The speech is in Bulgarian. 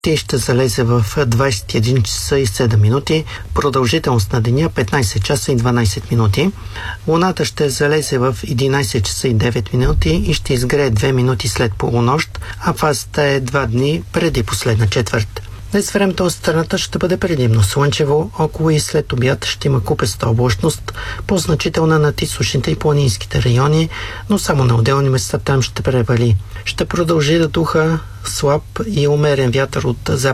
Тя ще залезе в 21 часа и 7 минути, продължителност на деня 15 часа и 12 минути. Луната ще залезе в 11 часа и 9 минути и ще изгрее 2 минути след полунощ, а фазата е 2 дни преди последна четвърт. Днес времето от страната ще бъде предимно слънчево, около и след обяд ще има купеста облачност, по-значителна над източните и планинските райони, но само на отделни места там ще превали. Ще продължи да духа слаб и умерен вятър от запад